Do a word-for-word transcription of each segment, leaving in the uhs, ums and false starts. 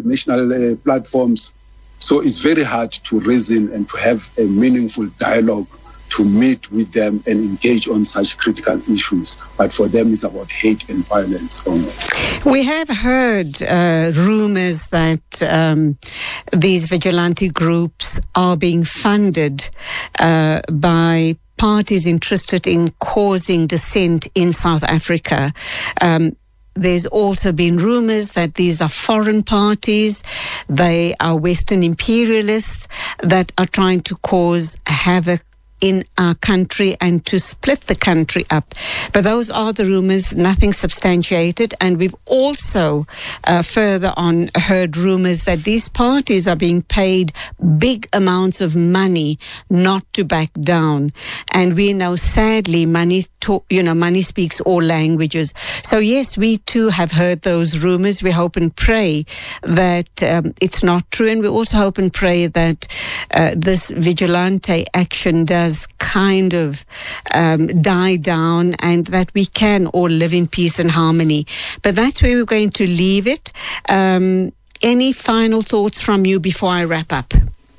national uh, platforms. So it's very hard to reason and to have a meaningful dialogue, to meet with them and engage on such critical issues. But for them, it's about hate and violence only. We have heard uh, rumors that um, these vigilante groups are being funded uh, by parties interested in causing dissent in South Africa. Um, There's also been rumors that these are foreign parties. They are Western imperialists that are trying to cause havoc in our country and to split the country up. But those are the rumors, nothing substantiated. And we've also uh, further on heard rumors that these parties are being paid big amounts of money not to back down. And we know, sadly, money to, you know, money speaks all languages. So yes, we too have heard those rumors. We hope and pray that um, it's not true. And we also hope and pray that uh, this vigilante action does kind of um, die down and that we can all live in peace and harmony. But that's where we're going to leave it. Um, any final thoughts from you before I wrap up?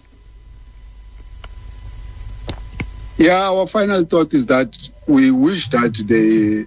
Yeah, our final thought is that we wish that the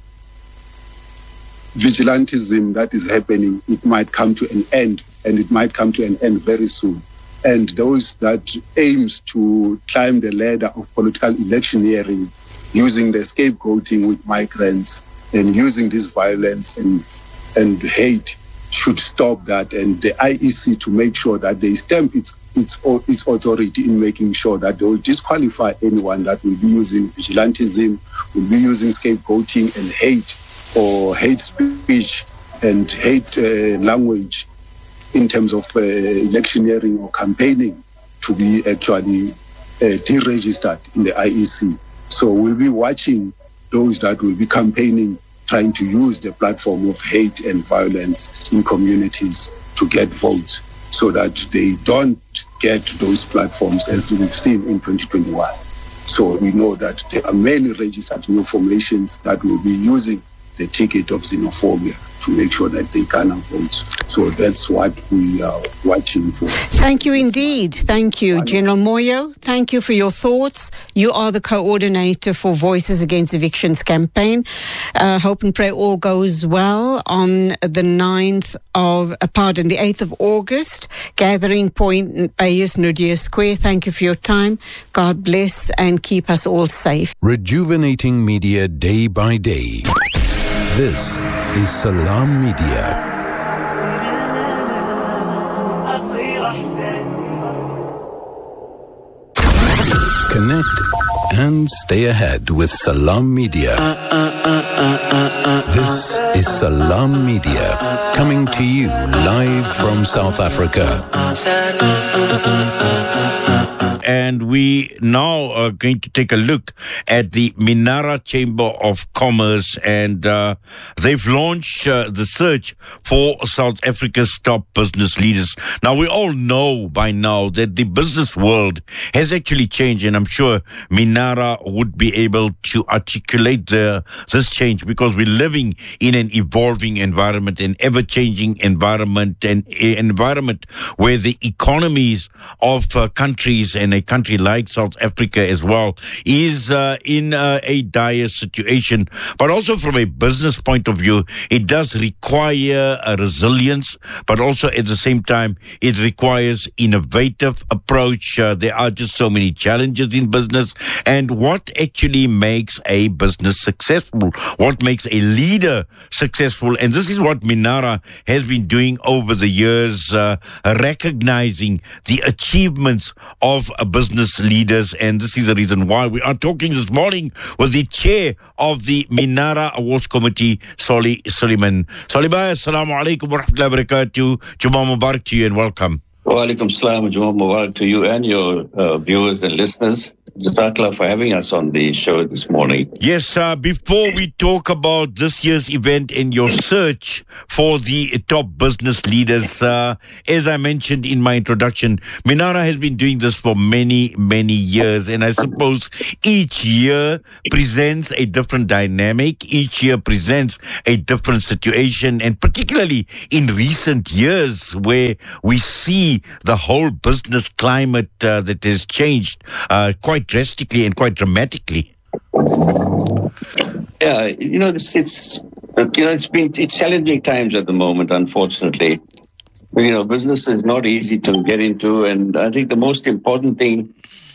vigilantism that is happening, it might come to an end, and it might come to an end very soon. And those that aims to climb the ladder of political electioneering using the scapegoating with migrants and using this violence and and hate should stop that. And the I E C to make sure that they stamp its its its authority in making sure that they will disqualify anyone that will be using vigilantism, will be using scapegoating and hate or hate speech and hate uh, language in terms of uh, electioneering or campaigning to be actually uh, deregistered in the I E C. So we'll be watching those that will be campaigning, trying to use the platform of hate and violence in communities to get votes so that they don't get those platforms as we've seen in twenty twenty-one. So we know that there are many registered new formations that will be using the ticket of xenophobia to make sure that they can vote. So that's what we are watching for. Thank you indeed. Thank you, General Moyo. Thank you for your thoughts. You are the coordinator for Voices Against Evictions campaign. Uh, hope and pray all goes well on the ninth of, uh, pardon, the eighth of August, gathering point Beyers Naudé Square. Thank you for your time. God bless and keep us all safe. Rejuvenating media day by day. This is Salam Media. Connect and stay ahead with Salam Media. This is Salam Media, coming to you live from South Africa. And we now are going to take a look at the Minara Chamber of Commerce, and uh, they've launched uh, the search for South Africa's top business leaders. Now, we all know by now that the business world has actually changed, and I'm sure Minara would be able to articulate the, this change, because we're living in an evolving environment, an ever-changing environment, and an environment where the economies of uh, countries and a country like South Africa as well is uh, in uh, a dire situation. But also from a business point of view, it does require a resilience, but also at the same time, it requires innovative approach. Uh, there are just so many challenges in business. And what actually makes a business successful? What makes a leader successful? And this is what Minara has been doing over the years, uh, recognizing the achievements of uh, business leaders. And this is the reason why we are talking this morning with the chair of the Minara Awards Committee, Solly Suleiman. Solly Bhai, assalamu alaikum wa rahmatullahi wa barakatuh. Jummah Mubarak to you and welcome. Wa alaikum salam, Jumaa Mubarak to you and your uh, viewers and listeners. Jazakallah for having us on the show this morning. Yes, uh, before we talk about this year's event and your search for the top business leaders, uh, as I mentioned in my introduction, Minara has been doing this for many, many years. And I suppose each year presents a different dynamic. Each year presents a different situation. And particularly in recent years where we see the whole business climate uh, that has changed uh, quite drastically and quite dramatically. Yeah, you know, it's, it's you know, it's been it's challenging times at the moment, unfortunately. You know, business is not easy to get into, and I think the most important thing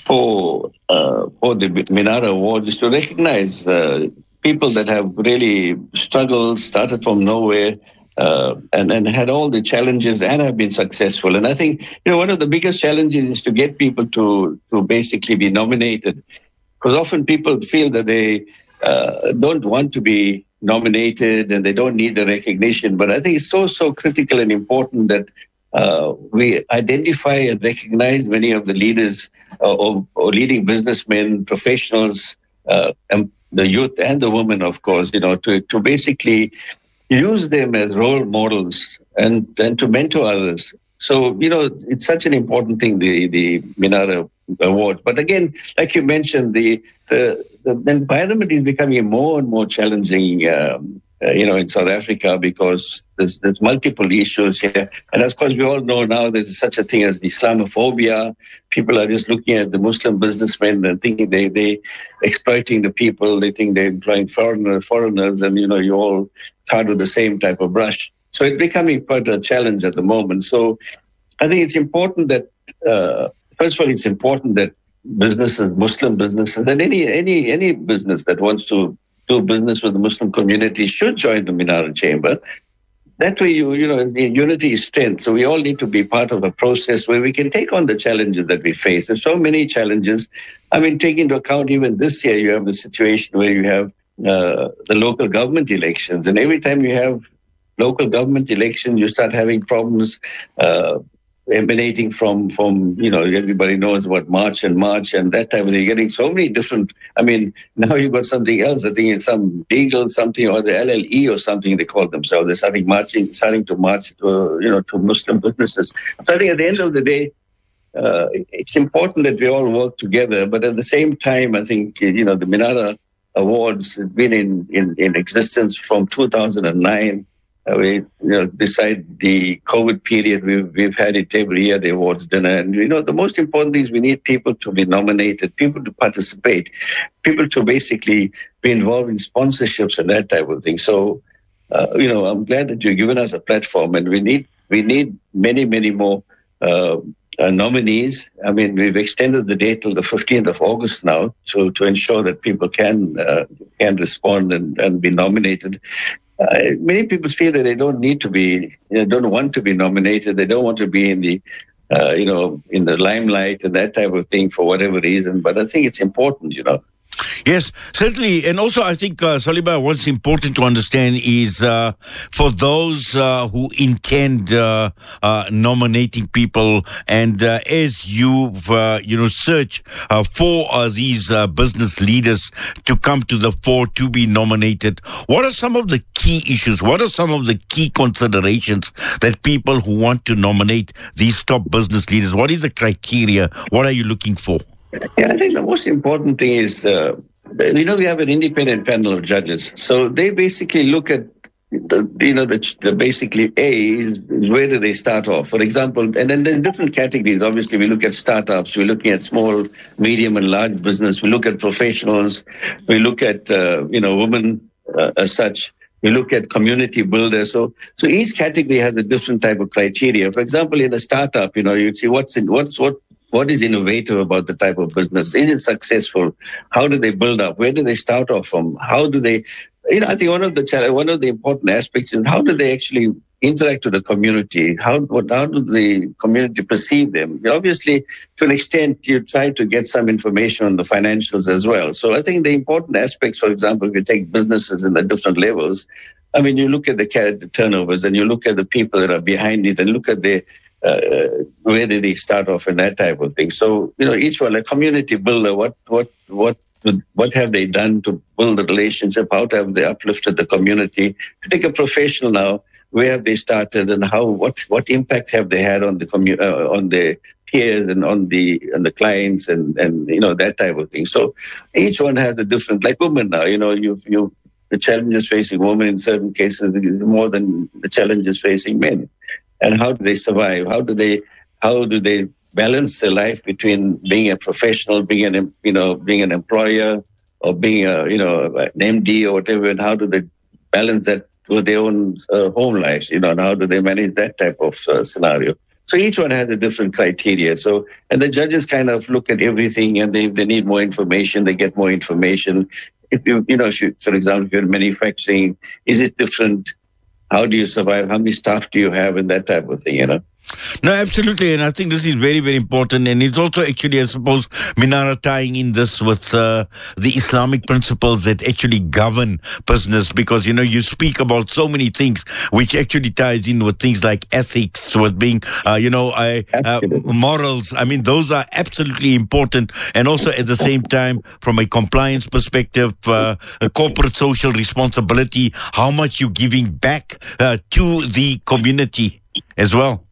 for uh, for the Minara Awards is to recognize uh, people that have really struggled, started from nowhere, Uh, and, and had all the challenges and have been successful. And I think, you know, one of the biggest challenges is to get people to, to basically be nominated. Because often people feel that they uh, don't want to be nominated and they don't need the recognition. But I think it's so, so critical and important that uh, we identify and recognize many of the leaders uh, or, or leading businessmen, professionals, uh, and the youth and the women, of course, you know, to, to basically use them as role models and, and to mentor others. So, you know, it's such an important thing, the, the Minara Award. But again, like you mentioned, the, the, the environment is becoming more and more challenging, um, uh, you know, in South Africa because there's, there's multiple issues here. And of course, we all know now there's such a thing as Islamophobia. People are just looking at the Muslim businessmen and thinking they, they exploiting the people. They think they're employing foreigner, foreigners and, you know, you all tarred with the same type of brush. So it's becoming quite a challenge at the moment. So I think it's important that, uh, first of all, it's important that businesses, Muslim businesses, and any any any business that wants to do business with the Muslim community should join the Minara Chamber. That way, you you know, unity is strength. So we all need to be part of a process where we can take on the challenges that we face. There's so many challenges. I mean, take into account even this year, you have a situation where you have uh, the local government elections. And every time you have local government elections, you start having problems uh, emanating from, from, you know, everybody knows about March and March and that time. They're getting so many different, I mean, now you've got something else. I think it's some legal something or the L L E or something they call themselves. They're starting marching, starting to march to, you know, to Muslim businesses. So I think at the end of the day, uh, it's important that we all work together. But at the same time, I think, you know, the Minara Awards have been in, in, in existence from two thousand nine. Uh, we, you know, beside the COVID period, we've, we've had it every year, the awards dinner. And, you know, the most important thing is we need people to be nominated, people to participate, people to basically be involved in sponsorships and that type of thing. So, uh, you know, I'm glad that you've given us a platform, and we need we need many, many more uh, uh, nominees. I mean, we've extended the date till the fifteenth of August now to, to ensure that people can uh, can respond and, and be nominated. Uh, many people feel that they don't need to be, you know, don't want to be nominated. They don't want to be in the, uh, you know, in the limelight and that type of thing for whatever reason. But I think it's important, you know. Yes, certainly. And also, I think, uh, Saliba, what's important to understand is uh, for those uh, who intend uh, uh, nominating people, and uh, as you've, uh, you know, search uh, for uh, these uh, business leaders to come to the fore to be nominated, what are some of the key issues? What are some of the key considerations that people who want to nominate these top business leaders, what is the criteria? What are you looking for? Yeah, I think the most important thing is, uh, you know, we have an independent panel of judges. So they basically look at, the, you know, the, the basically A is where do they start off? For example, and then there's different categories. Obviously, we look at startups, we're looking at small, medium, and large business. We look at professionals. We look at, uh, you know, women uh, as such. We look at community builders. So, so each category has a different type of criteria. For example, in a startup, you know, you'd see what's in, what's what. What is innovative about the type of business? Is it successful? How do they build up? Where do they start off from? How do they, you know, I think one of the one of the important aspects is how do they actually interact with the community? How what, how do the community perceive them? Obviously, to an extent, you try to get some information on the financials as well. So I think the important aspects, for example, if you take businesses in the different levels, I mean, you look at the, the turnovers and you look at the people that are behind it and look at the uh, where did he start off and that type of thing. So, you know, each one, a community builder, what, what, what, what have they done to build the relationship? How have they uplifted the community? To take a professional now, where have they started, and how? What what impact have they had on the commu- uh, on the peers and on the on the clients and and you know that type of thing. So each one has a different. Like women now, you know, you you the challenges facing women in certain cases is more than the challenges facing men. And how do they survive? How do they how do they balance their life between being a professional, being an you know being an employer, or being a you know an M D or whatever? And how do they balance that with their own uh, home lives, you know, and how do they manage that type of uh, scenario? So each one has a different criteria. So, and the judges kind of look at everything, and they, if they need more information, they get more information. If you, you know, if you, for example, if you're manufacturing, is it different? How do you survive? How many staff do you have, and that type of thing, you know? No, absolutely. And I think this is very, very important. And it's also actually, I suppose, Minara tying in this with uh, the Islamic principles that actually govern business, because, you know, you speak about so many things which actually ties in with things like ethics, with being, uh, you know, uh, uh, morals. I mean, those are absolutely important. And also at the same time, from a compliance perspective, uh, a corporate social responsibility, how much you're giving back uh, to the community as well.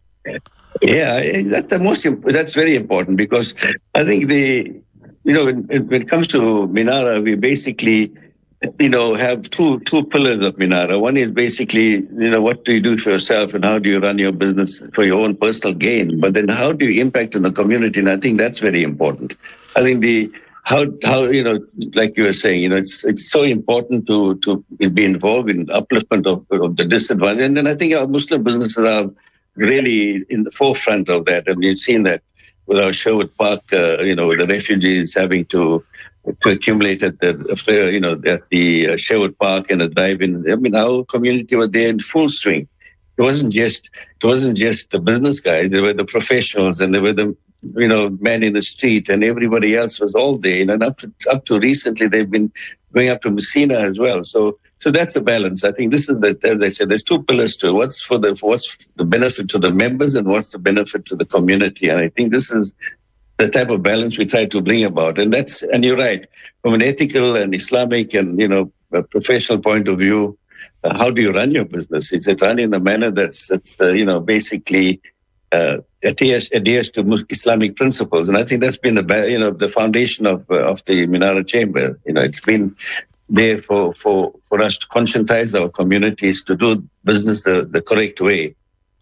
Yeah, that's the most. That's very important, because I think the, you know, when, when it comes to Minara, we basically, you know, have two two pillars of Minara. One is basically, you know, what do you do for yourself, and how do you run your business for your own personal gain? But then, how do you impact on the community? And I think that's very important. I think the how how you know, like you were saying, you know, it's it's so important to to be involved in upliftment of, of the disadvantaged. And then I think our Muslim businesses are really in the forefront of that. And we've seen that with our Sherwood Park, uh, you know, with the refugees having to to accumulate at the, you know, at the Sherwood Park and the drive-in. I mean, our community was there in full swing. It wasn't just it wasn't just the business guys. They were the professionals, and they were the, you know, men in the street, and everybody else was all there. And up to up to recently, they've been going up to Messina as well. So. So that's a balance. I think this is the, as I said, there's two pillars to it. What's for the what's the benefit to the members, and what's the benefit to the community? And I think this is the type of balance we try to bring about. And that's, and you're right, from an ethical and Islamic and, you know, a professional point of view, uh, how do you run your business? Is it run in a manner that's, that's uh, you know, basically uh, adheres, adheres to Islamic principles? And I think that's been the, you know, the foundation of uh, of the Minara Chamber. You know, it's been there for, for, for us to conscientize our communities to do business the, the correct way.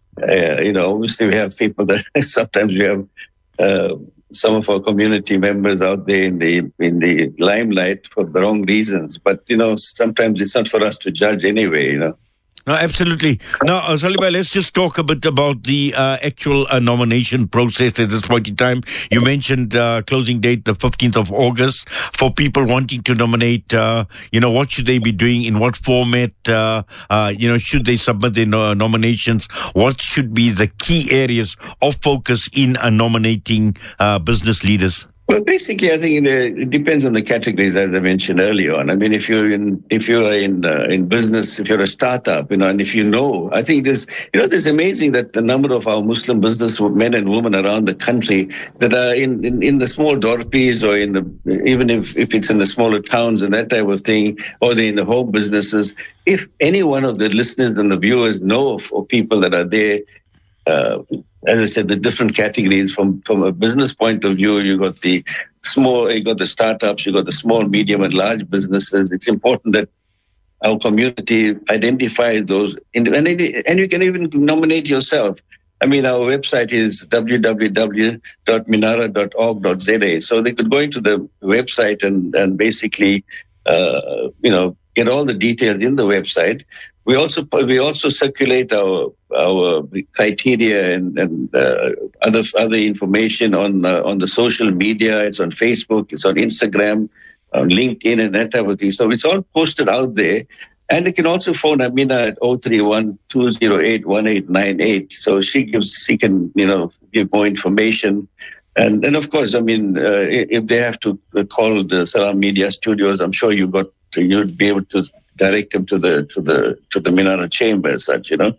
Uh, you know, obviously we have people that sometimes we have uh, some of our community members out there in the in the limelight for the wrong reasons. But, you know, sometimes it's not for us to judge anyway, you know. No, absolutely. Now, uh, Salibai, let's just talk a bit about the uh, actual uh, nomination process at this point in time. You mentioned uh, closing date the fifteenth of August. For people wanting to nominate, uh, you know, what should they be doing? In what format? Uh, uh, you know, should they submit their no- nominations? What should be the key areas of focus in uh, nominating uh, business leaders? Well, basically, I think it depends on the categories, as I mentioned earlier on. I mean, if you're in, if you're in uh, in business, if you're a startup, you know, and if you know, I think there's, you know, there's amazing that the number of our Muslim business men and women around the country that are in, in, in the small dorpies, or in the, even if, if it's in the smaller towns and that type of thing, or they're in the home businesses. If any one of the listeners and the viewers know of, of people that are there, uh, as I said, the different categories from, from a business point of view, you got the small, you got the startups, you got the small, medium, and large businesses. It's important that our community identifies those, and, and you can even nominate yourself. I mean, our website is w w w dot minara dot org dot z a. So they could go into the website and, and basically, uh, you know, get all the details in the website. We also we also circulate our our criteria and, and uh, other other information on uh, on the social media. It's on Facebook, it's on Instagram, on LinkedIn, and that type of thing. So it's all posted out there. And you can also phone Amina at zero three one, two zero eight, one eight nine eight. So she gives she can you know give more information. And then of course, I mean, uh, if they have to call the Salam Media Studios, I'm sure you got you'd be able to direct them to the to the to the Minara Chamber as such, you know.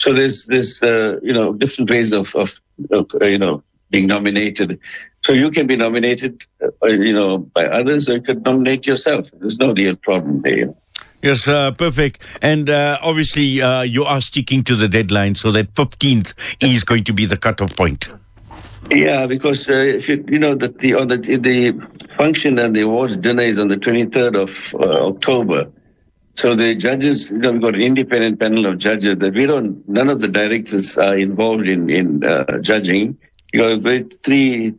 So there's there's uh, you know different ways of of, of uh, you know being nominated. So you can be nominated, uh, you know, by others, or you could nominate yourself. There's no real problem there. Yes, uh, perfect. And uh, obviously, uh, you are sticking to the deadline, so that fifteenth is going to be the cutoff point. Yeah, because uh, if you you know that the on the the function and the awards dinner is on the twenty-third of uh, October. So the judges, you know, we've got an independent panel of judges that we don't. None of the directors are involved in in uh, judging. You got three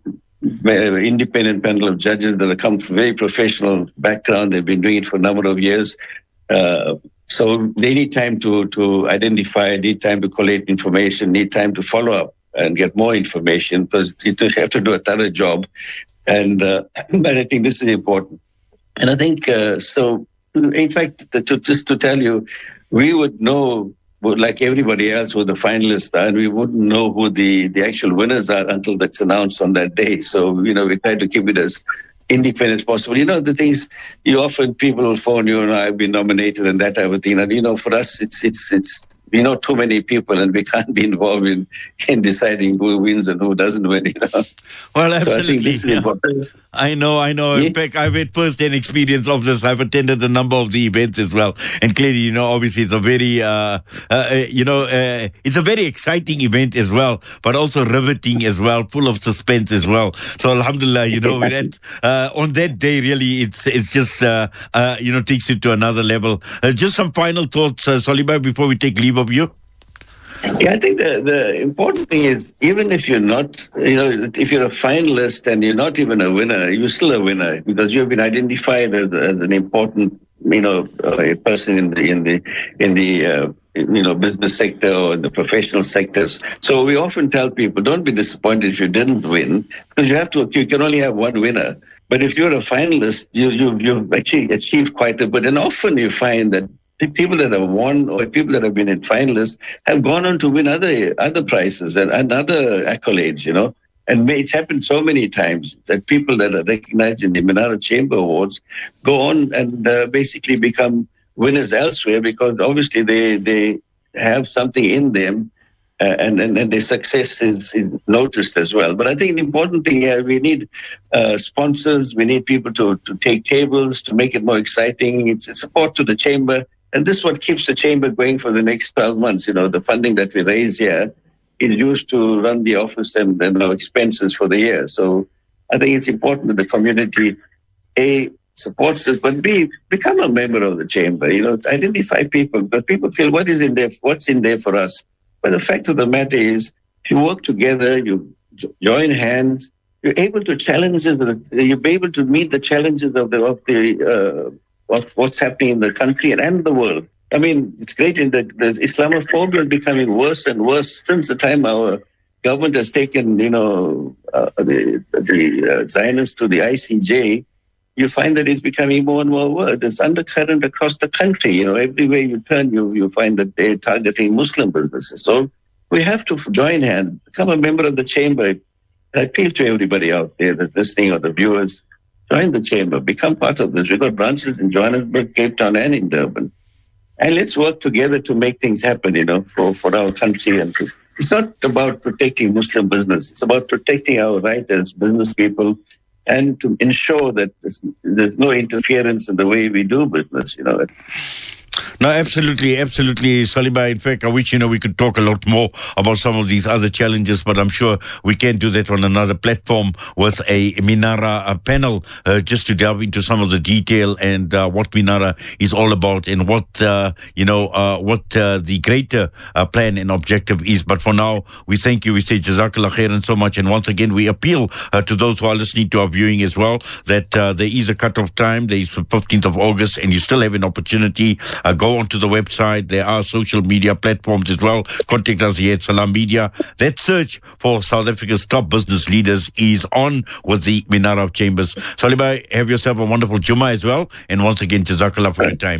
independent panel of judges that have come from very professional background. They've been doing it for a number of years. Uh, so they need time to to identify, need time to collate information, need time to follow up and get more information, because you have to do a thorough job. And uh, but I think this is important. And I think uh, so. In fact, to, just to tell you, we would know, like everybody else, who the finalists are, and we wouldn't know who the, the actual winners are until that's announced on that day. So, you know, we try to keep it as independent as possible. You know, the things you often people will phone you and I've been nominated and that type of thing. And, you know, for us, it's, it's, it's, we know too many people and we can't be involved in, in deciding who wins and who doesn't win, you know. Well, absolutely. So I think this is yeah. important. I know, I know. Yeah. In fact, I've had first-hand experience of this. I've attended a number of the events as well. And clearly, you know, obviously it's a very, uh, uh, you know, uh, it's a very exciting event as well, but also riveting as well, full of suspense as well. So, alhamdulillah, you know, that, uh, on that day, really, it's it's just, uh, uh, you know, takes it to another level. Uh, just some final thoughts, uh, Solibai, before we take leave of you. Yeah, I think the, the important thing is, even if you're not, you know, if you're a finalist and you're not even a winner, you're still a winner because you've been identified as, as an important, you know, uh, person in the in the in the uh, you know business sector or in the professional sectors. So we often tell people, don't be disappointed if you didn't win, because you have to. You can only have one winner. But if you're a finalist, you you you've actually achieved quite a bit. And often you find that the people that have won or people that have been in finalists have gone on to win other other prizes and, and other accolades, you know. And it's happened so many times that people that are recognized in the Minara Chamber Awards go on and uh, basically become winners elsewhere, because obviously they they have something in them, uh, and, and and their success is, is noticed as well. But I think the important thing here, we need uh, sponsors, we need people to, to take tables, to make it more exciting. It's a support to the chamber. And this is what keeps the chamber going for the next twelve months. You know, the funding that we raise here is used to run the office and, and our expenses for the year. So I think it's important that the community, A, supports this, but B, become a member of the chamber. You know, identify people, but people feel what is in there, what's in there for us. But the fact of the matter is, if you work together, you join hands, you're able to challenge it, you're able to meet the challenges of the of the uh, of what's happening in the country and, and the world. I mean, it's great in the, the Islamophobia is becoming worse and worse since the time our government has taken, you know, uh, the, the uh, Zionists to the I C J. You find that it's becoming more and more worse. It's undercurrent across the country. You know, everywhere you turn, you you find that they're targeting Muslim businesses. So we have to join hands, become a member of the chamber. I appeal to everybody out there that's listening or the viewers. Join the chamber, become part of this. We've got branches in Johannesburg, Cape Town, and in Durban. And let's work together to make things happen, you know, for, for our country. And to, it's not about protecting Muslim business. It's about protecting our rights as business people and to ensure that there's, there's no interference in the way we do business, you know. No, absolutely, absolutely, Solibai. In fact, I wish, you know, we could talk a lot more about some of these other challenges, but I'm sure we can do that on another platform with a Minara a panel, uh, just to delve into some of the detail and uh, what Minara is all about and what, uh, you know, uh, what uh, the greater uh, plan and objective is. But for now, we thank you. We say Jazakallah khairan so much. And once again, we appeal uh, to those who are listening to our viewing as well, that uh, there is a cut-off time. There is the fifteenth of August, and you still have an opportunity. Uh, go onto the website. There are social media platforms as well. Contact us here at Salam Media. That search for South Africa's top business leaders is on with the Minara of Chambers. Solibai, have yourself a wonderful Jummah as well. And once again, Jazakallah for your time.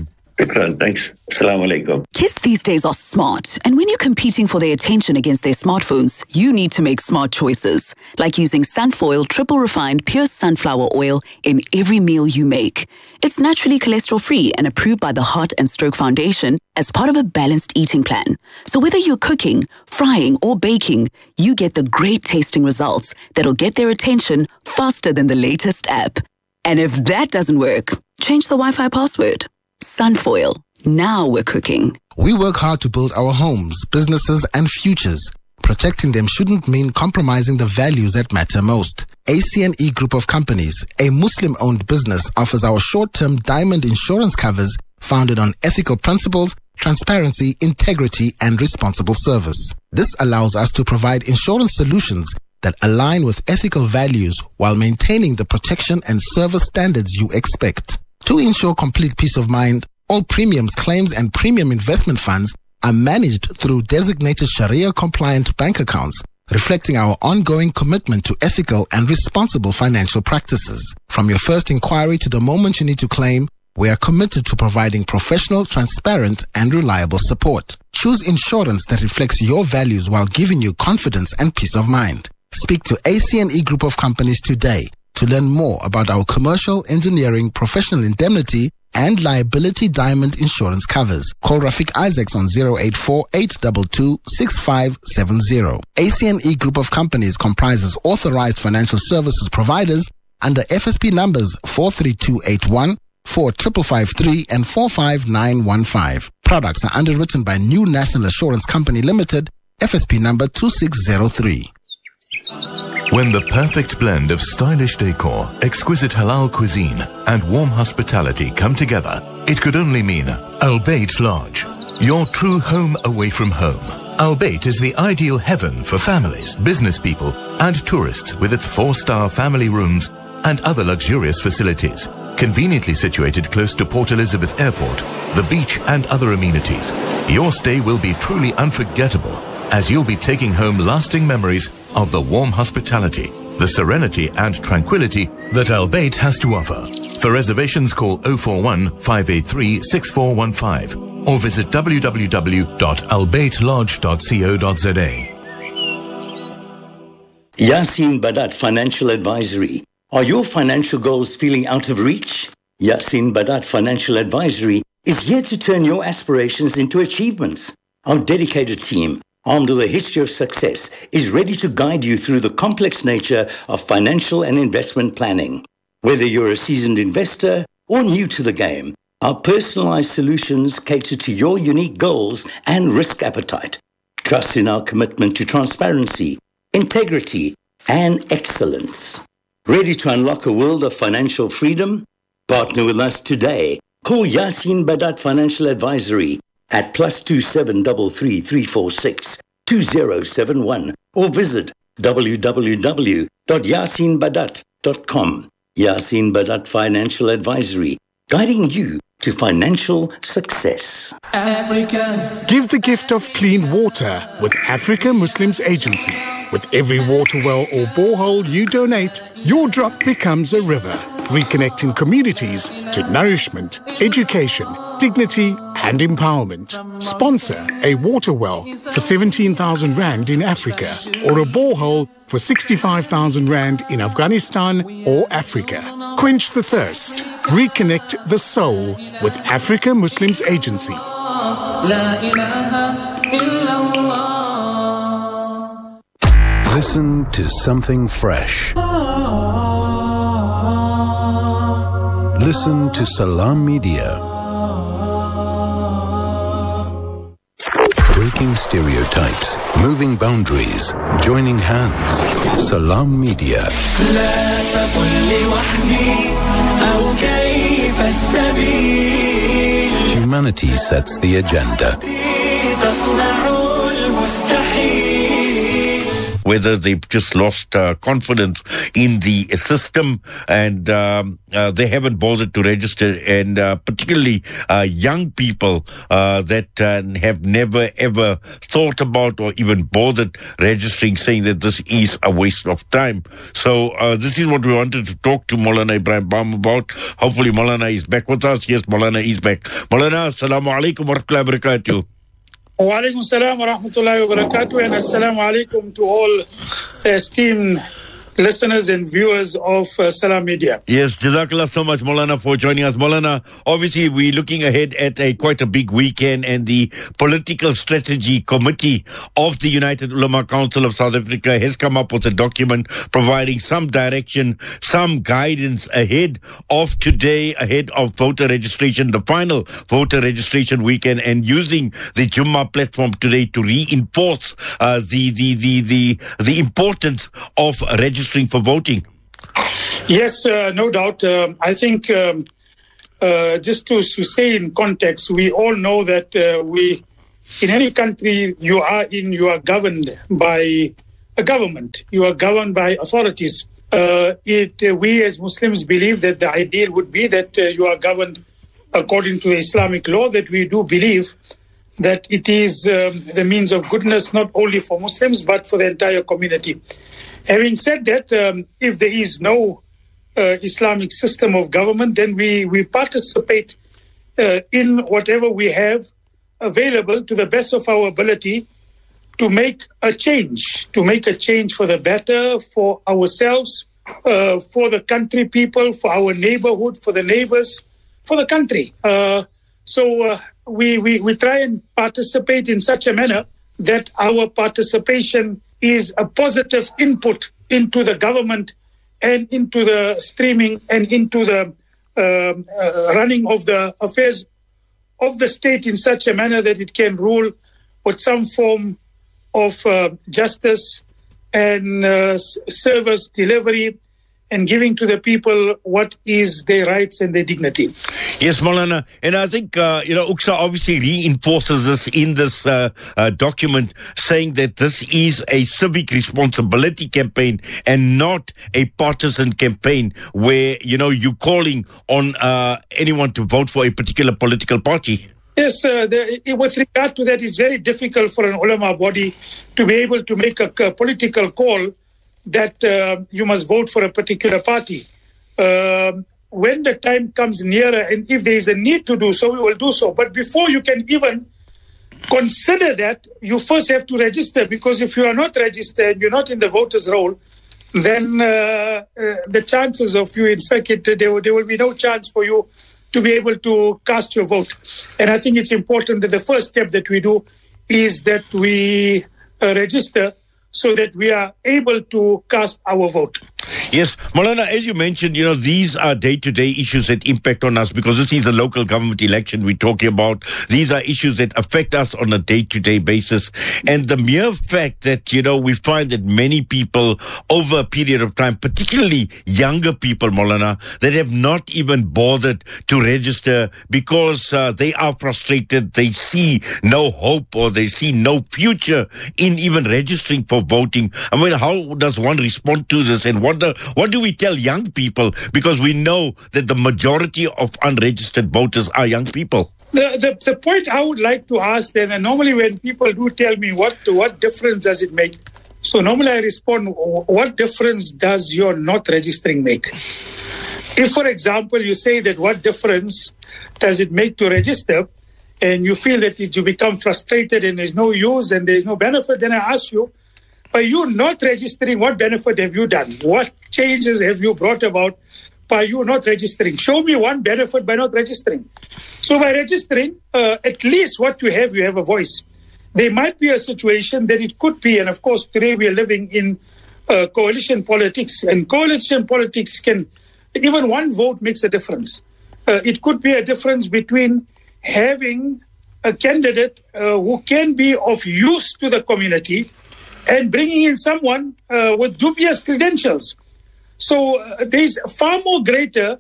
Shukran. Thanks. Assalamu alaikum. Kids these days are smart, and when you're competing for their attention against their smartphones, you need to make smart choices, like using Sunfoil triple refined pure sunflower oil in every meal you make. It's naturally cholesterol-free and approved by the Heart and Stroke Foundation as part of a balanced eating plan. So whether you're cooking, frying, or baking, you get the great tasting results that'll get their attention faster than the latest app. And if that doesn't work, change the Wi-Fi password. Sunfoil. Now we're cooking. We work hard to build our homes, businesses, and futures. Protecting them shouldn't mean compromising the values that matter most. A C N E Group of Companies, a Muslim-owned business, offers our short-term diamond insurance covers founded on ethical principles, transparency, integrity, and responsible service. This allows us to provide insurance solutions that align with ethical values while maintaining the protection and service standards you expect. To ensure complete peace of mind, all premiums, claims, and premium investment funds are managed through designated Sharia-compliant bank accounts, reflecting our ongoing commitment to ethical and responsible financial practices. From your first inquiry to the moment you need to claim, we are committed to providing professional, transparent, and reliable support. Choose insurance that reflects your values while giving you confidence and peace of mind. Speak to A C N E Group of Companies today to learn more about our commercial, engineering, professional indemnity, and liability diamond insurance covers. Call Rafiq Isaacs on zero eight four, eight two two, six five seven zero. A C N E Group of Companies comprises authorized financial services providers under F S P numbers four three two eight one, four five five three, and four five nine one five. Products are underwritten by New National Assurance Company Limited, F S P number two six zero three. When the perfect blend of stylish decor, exquisite halal cuisine, and warm hospitality come together, it could only mean Al Bayt Lodge, your true home away from home. Al Bayt is the ideal heaven for families, business people, and tourists with its four-star family rooms and other luxurious facilities. Conveniently situated close to Port Elizabeth Airport, the beach, and other amenities, your stay will be truly unforgettable, as you'll be taking home lasting memories of the warm hospitality, the serenity and tranquility that Al Bayt has to offer. For reservations, call zero four one, five eight three, six four one five or visit w w w dot al bayt lodge dot co dot z a. Yasin Badat Financial Advisory. Are your financial goals feeling out of reach? Yasin Badat Financial Advisory is here to turn your aspirations into achievements. Our dedicated team, armed with a history of success, is ready to guide you through the complex nature of financial and investment planning. Whether you're a seasoned investor or new to the game, our personalized solutions cater to your unique goals and risk appetite. Trust in our commitment to transparency, integrity, and excellence. Ready to unlock a world of financial freedom? Partner with us today. Call Yasin Badat Financial Advisory at plus two seven three three, three four six, two zero seven one or visit w w w dot yasin badat dot com. Yasin Badat Financial Advisory, guiding you to financial success. Africa. Give the gift of clean water with Africa Muslims Agency. With every water well or borehole you donate, your drop becomes a river, reconnecting communities to nourishment, education, dignity and empowerment. Sponsor a water well for seventeen thousand rand in Africa or a borehole for sixty-five thousand rand in Afghanistan or Africa. Quench the thirst. Reconnect the soul with Africa Muslims Agency. Listen to something fresh. Listen to Salam Media. Breaking stereotypes, moving boundaries, joining hands. Salam Media. Humanity sets the agenda. whether they've just lost uh, confidence in the system and um, uh, they haven't bothered to register, and uh, particularly uh, young people uh, that uh, have never ever thought about or even bothered registering, saying that this is a waste of time. So uh, this is what we wanted to talk to Maulana Ibrahim Bam about. Hopefully Maulana is back with us. Yes, Maulana is back. Maulana, assalamu alaikum wa rahmatullahi wa barakatuh. Wa alaikum salam wa rahmatullahi wa barakatuh, and assalamu alaikum to all the esteemed listeners and viewers of uh, Salam Media. Yes, Jazakallah so much, Maulana, for joining us. Maulana, obviously we're looking ahead at a quite a big weekend, and the Political Strategy Committee of the United Ulama Council of South Africa has come up with a document providing some direction, some guidance ahead of today, ahead of voter registration, the final voter registration weekend, and using the Jummah platform today to reinforce uh, the, the, the, the, the importance of registration for voting. Yes, uh, no doubt. Um, I think um, uh, just to, to say in context, we all know that uh, we, in any country you are in, you are governed by a government. You are governed by authorities. Uh, it, uh, we as Muslims believe that the ideal would be that uh, you are governed according to Islamic law, that we do believe that it is um, the means of goodness not only for Muslims but for the entire community. Having said that, um, if there is no uh, Islamic system of government, then we, we participate uh, in whatever we have available to the best of our ability to make a change, to make a change for the better, for ourselves, uh, for the country people, for our neighborhood, for the neighbors, for the country. Uh, so uh, we, we, we try and participate in such a manner that our participation is a positive input into the government and into the streaming and into the um, uh, running of the affairs of the state in such a manner that it can rule with some form of uh, justice and uh, service delivery and giving to the people what is their rights and their dignity. Yes, Maulana. And I think, uh, you know, U C S A obviously reinforces this in this uh, uh, document, saying that this is a civic responsibility campaign and not a partisan campaign where, you know, you're calling on uh, anyone to vote for a particular political party. Yes, uh, the, with regard to that, it's very difficult for an ulama body to be able to make a, a political call that uh, you must vote for a particular party. Uh, when the time comes nearer, and if there is a need to do so, we will do so. But before you can even consider that, you first have to register, because if you are not registered, you're not in the voters' roll, then uh, uh, the chances of you, in fact, it, there, there will be no chance for you to be able to cast your vote. And I think it's important that the first step that we do is that we uh, register so that we are able to cast our vote. Yes, Maulana, as you mentioned, you know, these are day-to-day issues that impact on us, because this is a local government election we're talking about. These are issues that affect us on a day-to-day basis. And the mere fact that, you know, we find that many people over a period of time, particularly younger people, Maulana, that have not even bothered to register because uh, they are frustrated, they see no hope or they see no future in even registering for voting. I mean, how does one respond to this, and what the What do we tell young people? Because we know that the majority of unregistered voters are young people. The, the the point I would like to ask them, and normally when people do tell me what what difference does it make, so normally I respond, what difference does your not registering make? If, for example, you say that what difference does it make to register, and you feel that you become frustrated and there's no use and there's no benefit, then I ask you, by you not registering, what benefit have you done? What changes have you brought about by you not registering? Show me one benefit by not registering. So by registering, uh, at least what you have, you have a voice. There might be a situation that it could be, and of course today we are living in uh, coalition politics, and coalition politics can, even one vote makes a difference. Uh, it could be a difference between having a candidate uh, who can be of use to the community and bringing in someone uh, with dubious credentials. So uh, there's far more greater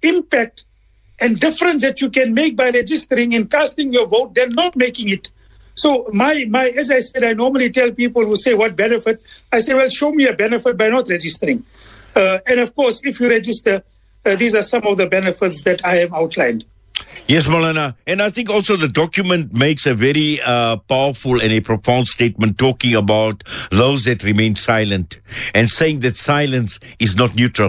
impact and difference that you can make by registering and casting your vote than not making it. So my, my, as I said, I normally tell people who say, what benefit? I say, well, show me a benefit by not registering. Uh, and of course, if you register, uh, these are some of the benefits that I have outlined. Yes, Maulana. And I think also the document makes a very uh, powerful and a profound statement talking about those that remain silent and saying that silence is not neutral.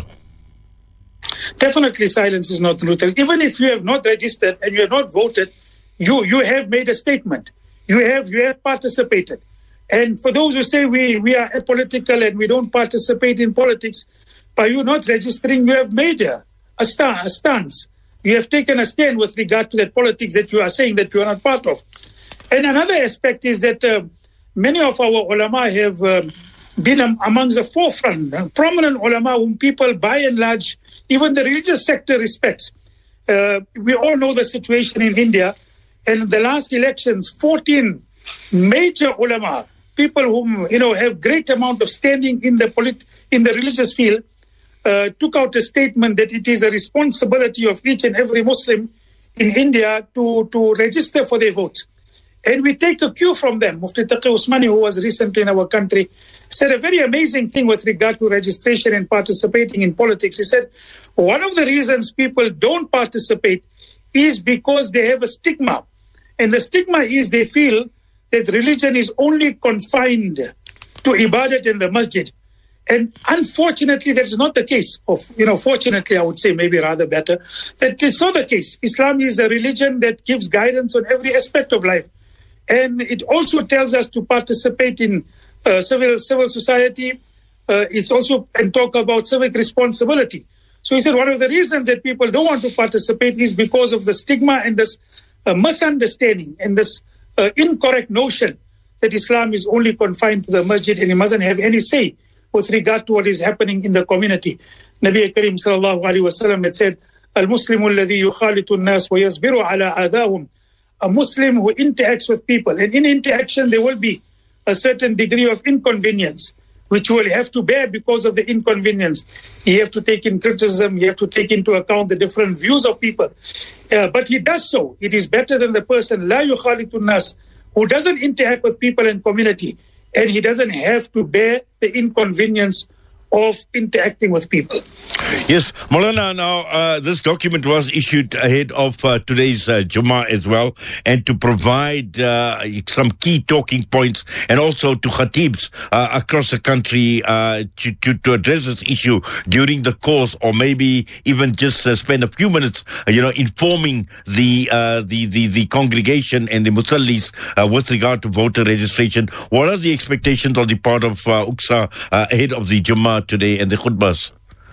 Definitely silence is not neutral. Even if you have not registered and you have not voted, you, you have made a statement. You have you have participated. And for those who say we, we are apolitical and we don't participate in politics, by you not registering, you have made a, a, sta- a stance. You have taken a stand with regard to that politics that you are saying that you are not part of. And another aspect is that uh, many of our ulama have uh, been um, amongst the forefront, uh, prominent ulama whom people by and large, even the religious sector respects. Uh, we all know the situation in India. And in the last elections, fourteen major ulama, people whom you know have great amount of standing in the polit- in the religious field, uh, took out a statement that it is a responsibility of each and every Muslim in India to, to register for their votes. And we take a cue from them. Mufti Taqi Usmani, who was recently in our country, said a very amazing thing with regard to registration and participating in politics. He said, one of the reasons people don't participate is because they have a stigma. And the stigma is they feel that religion is only confined to ibadat in the masjid. And unfortunately, that's not the case. Of, you know, fortunately, I would say maybe rather better, that it's not the case. Islam is a religion that gives guidance on every aspect of life. And it also tells us to participate in uh, civil civil society. Uh, it's also and talk about civic responsibility. So he said one of the reasons that people don't want to participate is because of the stigma and this uh, misunderstanding and this uh, incorrect notion that Islam is only confined to the masjid and it mustn't have any say with regard to what is happening in the community. Nabi Karim sallallahu alaihi wasallam had said, "Al-Muslimu alladhi yukhalitu an-nas wa yasbiru ala adahum." A Muslim who interacts with people, and in interaction there will be a certain degree of inconvenience, which you will have to bear because of the inconvenience. You have to take in criticism, you have to take into account the different views of people. Uh, but he does so. It is better than the person, la yukhalitu nas, who doesn't interact with people and community, and he doesn't have to bear the inconvenience of interacting with people. Yes, Maulana, now uh, this document was issued ahead of uh, today's uh, Jummah as well, and to provide uh, some key talking points and also to khatibs uh, across the country uh, to, to, to address this issue during the course, or maybe even just uh, spend a few minutes, uh, you know, informing the, uh, the, the, the congregation and the musallis uh, with regard to voter registration. What are the expectations on the part of uh, U Q S A uh, ahead of the Jummah today and the khutbahs?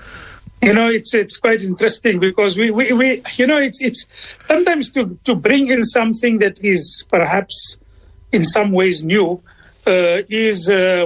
You know, it's it's quite interesting because we, we, we you know, it's it's sometimes to, to bring in something that is perhaps in some ways new uh, is, uh,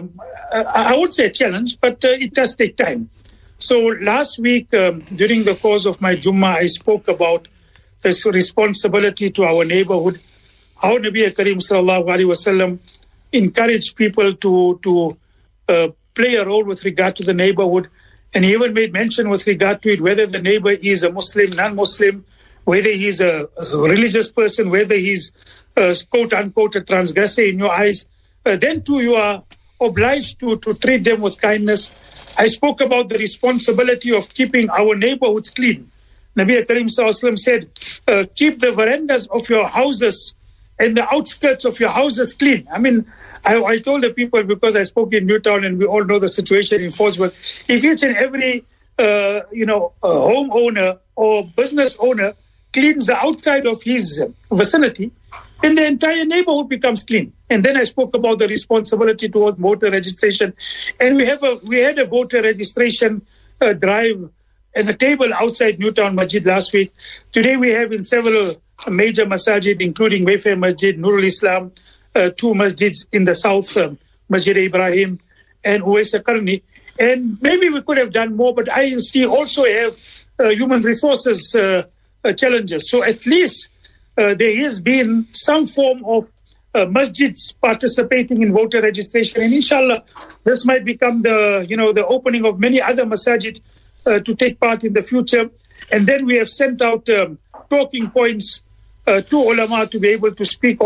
I would say a challenge, but uh, it does take time. So last week, um, during the course of my Jummah, I spoke about this responsibility to our neighborhood, how Nabi Karim sallallahu alaihi wasallam encouraged people to, to uh, play a role with regard to the neighborhood. And he even made mention with regard to it, whether the neighbor is a Muslim, non-Muslim, whether he's a religious person, whether he's a quote-unquote a transgressor in your eyes, uh, then too you are obliged to, to treat them with kindness. I spoke about the responsibility of keeping our neighborhoods clean. Nabi Karim Sallallahu said, uh, keep the verandas of your houses and the outskirts of your houses clean. I mean, I, I told the people, because I spoke in Newtown and we all know the situation in Forsberg, if each and every, uh, you know, uh, homeowner or business owner cleans the outside of his vicinity, then the entire neighborhood becomes clean. And then I spoke about the responsibility towards voter registration. And we have a we had a voter registration uh, drive and a table outside Newtown Masjid last week. Today we have in several major masajid, including Wayfair Masjid, Nurul Islam, Uh, two masjids in the south, um, Masjid Ibrahim and Uwaisa Karni. And maybe we could have done more, but I N C also have uh, human resources uh, uh, challenges. So at least uh, there has been some form of uh, masjids participating in voter registration. And inshallah, this might become the, you know, the opening of many other masajid uh, to take part in the future. And then we have sent out um, talking points uh, to ulama to be able to speak on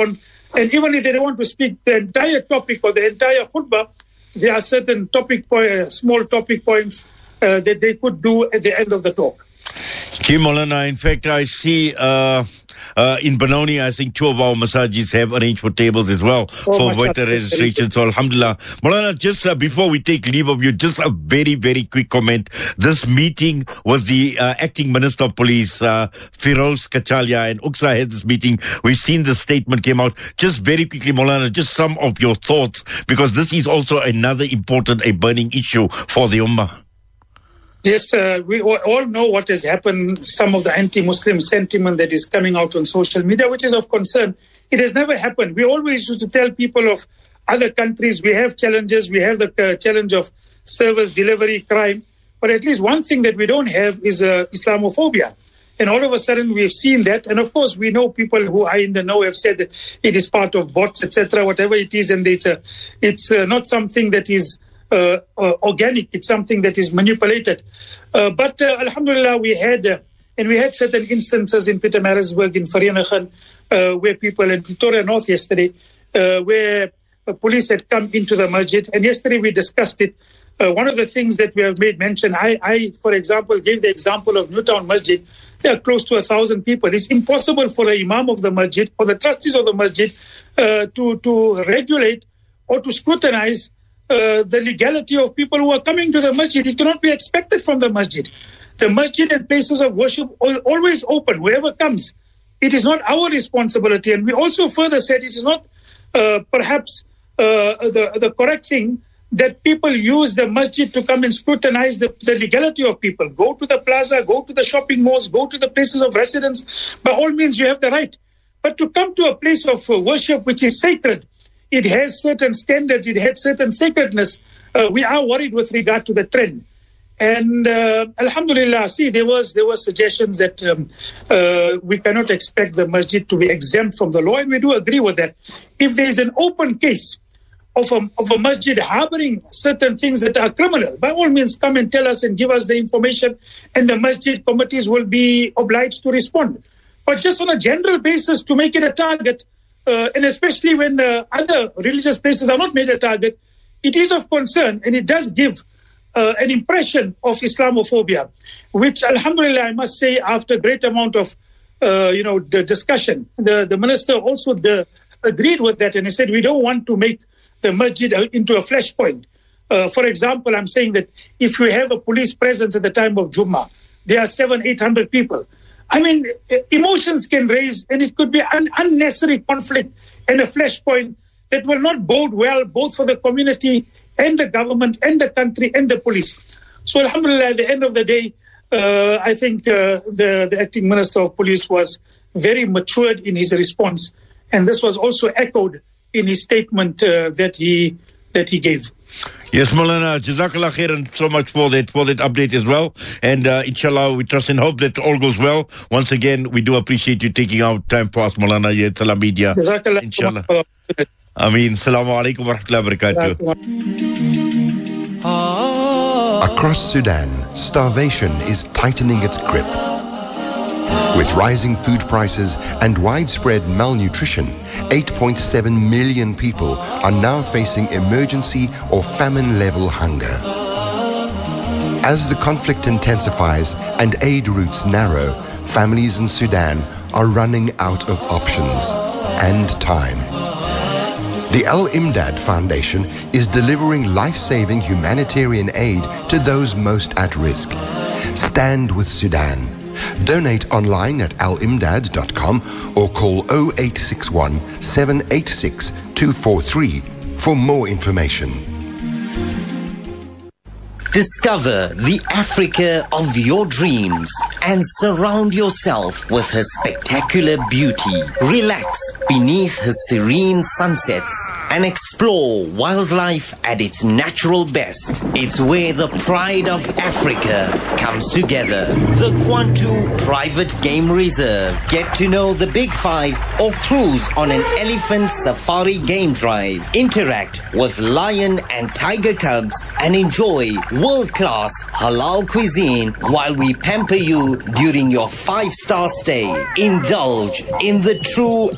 And even if they don't want to speak the entire topic or the entire khutbah, there are certain topic point, small topic points uh, that they could do at the end of the talk. Molana, in fact, I see uh, uh, in Benoni, I think two of our masajis have arranged for tables as well oh, for voter registration. So, alhamdulillah. Molana, just uh, before we take leave of you, just a very, very quick comment. This meeting was the uh, acting Minister of Police, uh, Firoz Kachalia, and Uksa had this meeting. We've seen the statement came out. Just very quickly, Molana, just some of your thoughts, because this is also another important, a burning issue for the Ummah. Yes, uh, we all know what has happened, some of the anti-Muslim sentiment that is coming out on social media, which is of concern. It has never happened. We always used to tell people of other countries, we have challenges, we have the uh, challenge of service delivery crime, but at least one thing that we don't have is uh, Islamophobia. And all of a sudden we've seen that. And of course, we know people who are in the know have said that it is part of bots, et cetera, whatever it is, and it's, a, it's uh, not something that is Uh, uh, organic. It's something that is manipulated. Uh, but uh, alhamdulillah, we had, uh, and we had certain instances in Pietermaritzburg, in Vereeniging, uh, where people in Pretoria North yesterday, uh, where uh, police had come into the masjid. And yesterday we discussed it. Uh, one of the things that we have made mention, I, I, for example, gave the example of Newtown Masjid. There are close to a thousand people. It's impossible for the imam of the masjid or the trustees of the masjid uh, to, to regulate or to scrutinize Uh, the legality of people who are coming to the masjid. It cannot be expected from the masjid. The masjid and places of worship are always open, whoever comes. It is not our responsibility. And we also further said it is not uh, perhaps uh, the, the correct thing that people use the masjid to come and scrutinize the, the legality of people. Go to the plaza, go to the shopping malls, go to the places of residence. By all means, you have the right. But to come to a place of uh, worship which is sacred, it has certain standards, it has certain sacredness. Uh, we are worried with regard to the trend. And uh, alhamdulillah, see, there was there were suggestions that um, uh, we cannot expect the masjid to be exempt from the law, and we do agree with that. If there is an open case of a, of a masjid harboring certain things that are criminal, by all means come and tell us and give us the information, and the masjid committees will be obliged to respond. But just on a general basis to make it a target, Uh, and especially when uh, other religious places are not made a target, it is of concern, and it does give uh, an impression of Islamophobia, which, alhamdulillah, I must say, after a great amount of, uh, you know, the discussion, the, the minister also the, agreed with that, and he said, we don't want to make the masjid into a flashpoint. Uh, for example, I'm saying that if you have a police presence at the time of Jummah, there are seven, eight hundred people. I mean, emotions can raise, and it could be an unnecessary conflict and a flashpoint that will not bode well both for the community and the government and the country and the police. So, alhamdulillah, at the end of the day, uh, I think uh, the, the acting Minister of Police was very matured in his response, and this was also echoed in his statement uh, that he that he gave. Yes, Molana, Jazakallah khairan so much for that for that update as well. And uh, inshallah, we trust and hope that all goes well. Once again, we do appreciate you taking out time for us, Molana, here at Salam Media. Jazakallah. Inshallah. Ameen. Assalamu alaikum wa rahmatullahi wa barakatuh. Across Sudan, starvation is tightening its grip. With rising food prices and widespread malnutrition, eight point seven million people are now facing emergency or famine-level hunger. As the conflict intensifies and aid routes narrow, families in Sudan are running out of options and time. The Al-Imdad Foundation is delivering life-saving humanitarian aid to those most at risk. Stand with Sudan. Donate online at al imdad dot com or call oh eight six one, seven eight six, two four three for more information. Discover the Africa of your dreams and surround yourself with her spectacular beauty. Relax beneath her serene sunsets and explore wildlife at its natural best. It's where the pride of Africa comes together. The Kwantu Private Game Reserve. Get to know the Big Five or cruise on an elephant safari game drive. Interact with lion and tiger cubs and enjoy world-class halal cuisine while we pamper you during your five-star stay. Indulge in the true African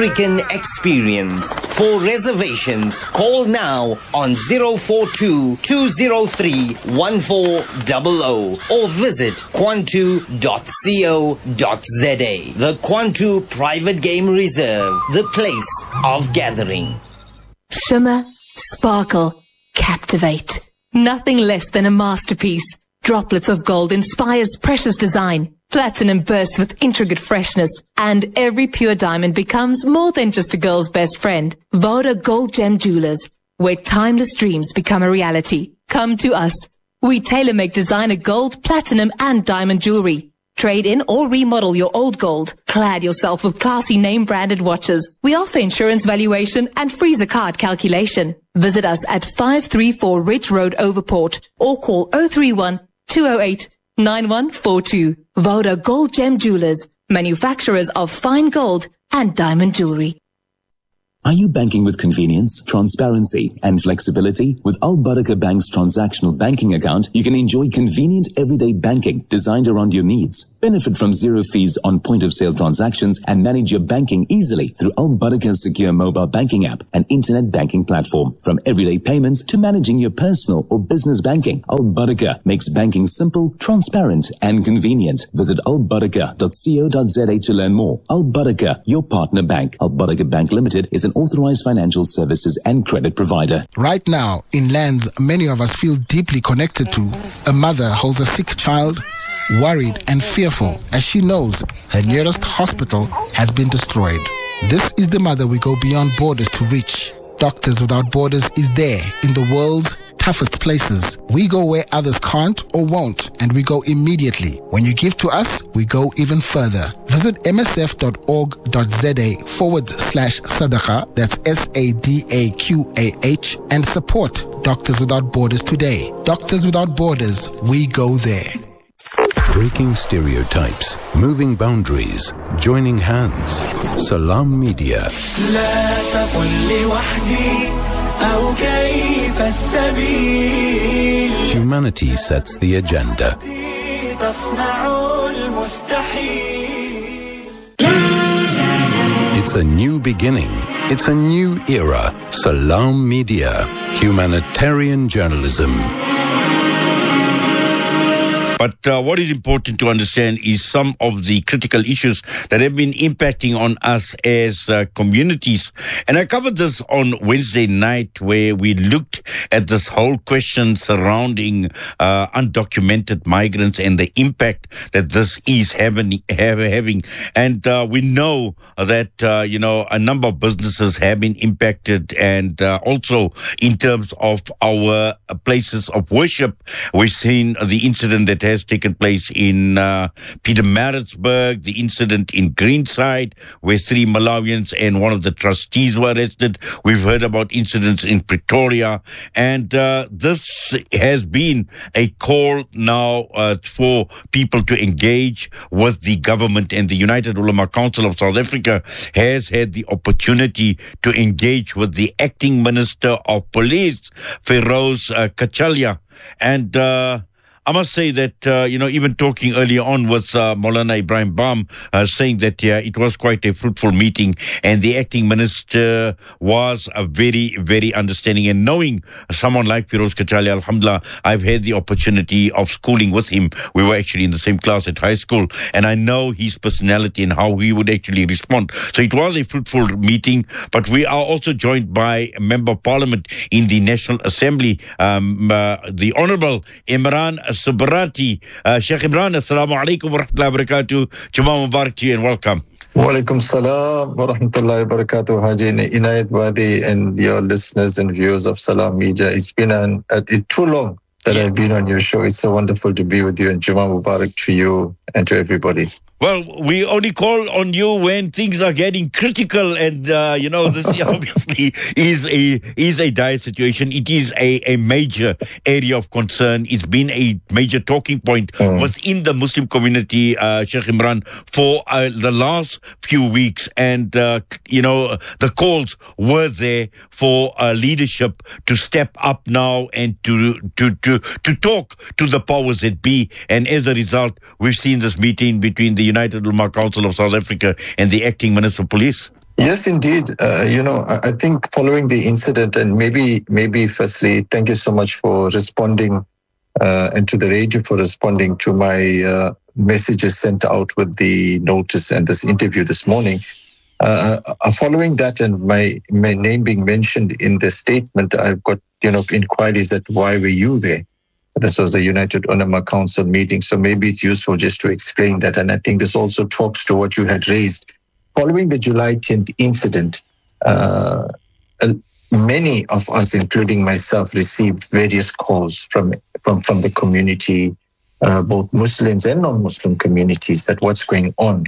African experience. For reservations, call now on zero four two, two zero three, one four zero zero or visit kwantu dot co dot za. The Kwantu Private Game Reserve, the place of gathering. Shimmer, sparkle, captivate. Nothing less than a masterpiece. Droplets of gold inspires precious design. Platinum bursts with intricate freshness. And every pure diamond becomes more than just a girl's best friend. Voda Gold Gem Jewelers, where timeless dreams become a reality. Come to us. We tailor-make designer gold, platinum and diamond jewelry. Trade in or remodel your old gold. Clad yourself with classy name-branded watches. We offer insurance valuation and freezer card calculation. Visit us at five three four Ridge Road, Overport, or call zero three one, two zero eight, nine one four two. Voda Gold Gem Jewelers, manufacturers of fine gold and diamond jewelry. Are you banking with convenience, transparency, and flexibility? With Al Barakah Bank's transactional banking account, you can enjoy convenient everyday banking designed around your needs. Benefit from zero fees on point-of-sale transactions and manage your banking easily through Al Barakah's secure mobile banking app and internet banking platform. From everyday payments to managing your personal or business banking, Al Barakah makes banking simple, transparent, and convenient. Visit al barakah dot co dot za to learn more. Al Barakah, your partner bank. Al Barakah Bank Limited is an authorized financial services and credit provider. Right now, in lands many of us feel deeply connected to, a mother holds a sick child, worried and fearful as she knows her nearest hospital has been destroyed. This is the mother we go beyond borders to reach. Doctors Without Borders is there in the world's toughest places. We go where others can't or won't, and we go immediately. When you give to us, we go even further. Visit msf.org.za forward slash sadaqah, that's S A D A Q A H, and support Doctors Without Borders today. Doctors Without Borders, we go there. Breaking stereotypes, moving boundaries, joining hands. Salam Media. Humanity sets the agenda. It's a new beginning. It's a new era. Salam Media. Humanitarian journalism. But uh, what is important to understand is some of the critical issues that have been impacting on us as uh, communities. And I covered this on Wednesday night, where we looked at this whole question surrounding uh, undocumented migrants and the impact that this is having. Have, having. And uh, we know that, uh, you know, a number of businesses have been impacted, and uh, also in terms of our places of worship. We've seen the incident that has taken place in uh, Pietermaritzburg, the incident in Greenside, where three Malawians and one of the trustees were arrested. We've heard about incidents in Pretoria, and uh, this has been a call now uh, for people to engage with the government, and the United Ulama Council of South Africa has had the opportunity to engage with the acting Minister of Police, Feroz uh, Kachalia, and uh, I must say that, uh, you know, even talking earlier on with uh, Maulana Ibrahim Bam, uh, saying that uh, it was quite a fruitful meeting, and the acting minister was a very, very understanding. And knowing someone like Feroz Kachalia, alhamdulillah, I've had the opportunity of schooling with him. We were actually in the same class at high school, and I know his personality and how he would actually respond. So it was a fruitful meeting, but we are also joined by a Member of Parliament in the National Assembly, um, uh, the Honourable Imran Subrati. Uh, Sheikh Imran, assalamu alaikum wa rahmatullahi wa barakatuh. Jummah Mubarak to you and welcome. Wa alaikum salam wa rahmatullahi wa barakatuh, Haji Inayat Wadi, and your listeners and viewers of Salam Media. It's been an, uh, it too long that yeah. I've been on your show. It's so wonderful to be with you, and Jummah Mubarak to you and to everybody. Well, we only call on you when things are getting critical, and uh, you know, this obviously is a is a dire situation. It is a, a major area of concern. It's been a major talking point mm. within the Muslim community, uh, Sheikh Imran, for uh, the last few weeks, and uh, you know, the calls were there for uh, leadership to step up now and to to to to talk to the powers that be. And as a result, we've seen this meeting between the United Ulama Council of South Africa and the acting Minister of Police. Yes, indeed. Uh, you know, I, I think following the incident, and maybe, maybe firstly, thank you so much for responding, uh, and to the radio for responding to my uh, messages sent out with the notice and this interview this morning. Uh, uh, following that, and my my name being mentioned in the statement, I've got you know inquiries that why were you there? This was a United Ulama Council meeting, so maybe it's useful just to explain that. And I think this also talks to what you had raised. Following the July tenth incident, uh, many of us, including myself, received various calls from from, from the community, uh, both Muslims and non-Muslim communities, that what's going on.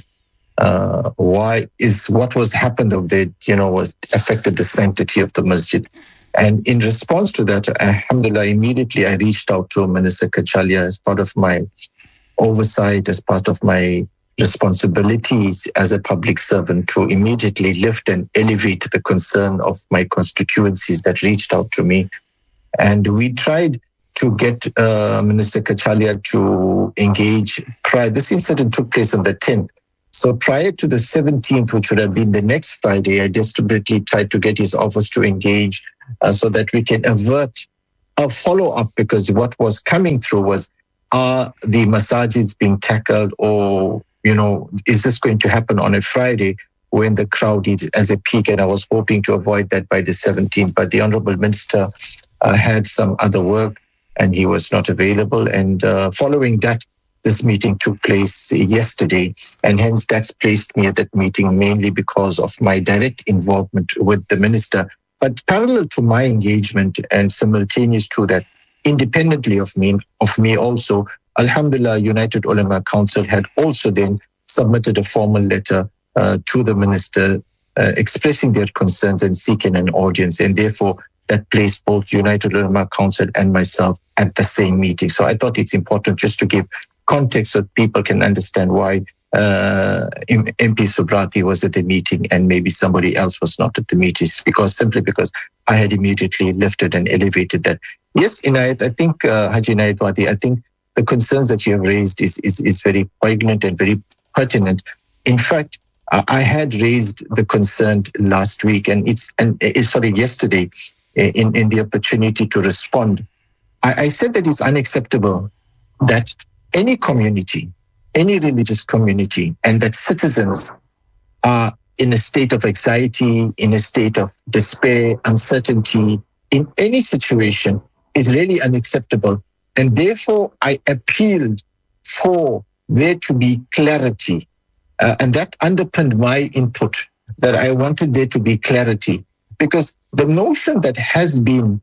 Uh, why is what was happened of that, you know, was affected the sanctity of the masjid. And in response to that, alhamdulillah, immediately I reached out to Minister Kachalia as part of my oversight, as part of my responsibilities as a public servant, to immediately lift and elevate the concern of my constituencies that reached out to me. And we tried to get uh, Minister Kachalia to engage prior. This incident took place on the tenth. So prior to the seventeenth, which would have been the next Friday, I desperately tried to get his office to engage uh, so that we can avert a follow-up, because what was coming through was, are the masajids being tackled, or, you know, is this going to happen on a Friday when the crowd is as a peak? And I was hoping to avoid that by the seventeenth, but the Honorable Minister uh, had some other work and he was not available. And uh, following that, this meeting took place yesterday, and hence that's placed me at that meeting mainly because of my direct involvement with the minister. But parallel to my engagement and simultaneous to that, independently of me, of me also, alhamdulillah, United Ulama Council had also then submitted a formal letter uh, to the minister uh, expressing their concerns and seeking an audience. And therefore, that placed both United Ulama Council and myself at the same meeting. So I thought it's important just to give context so people can understand why uh, M P Subrati was at the meeting and maybe somebody else was not at the meetings, because simply because I had immediately lifted and elevated that. Yes, Inayat, I think, uh, Haji Inayat Wadi, I think the concerns that you have raised is, is, is very poignant and very pertinent. In fact, uh, I had raised the concern last week, and it's, and uh, sorry, yesterday, in, in the opportunity to respond. I, I said that it's unacceptable that any community, any religious community, and that citizens are in a state of anxiety, in a state of despair, uncertainty, in any situation is really unacceptable. And therefore, I appealed for there to be clarity. Uh, and that underpinned my input, that I wanted there to be clarity. Because the notion that has been,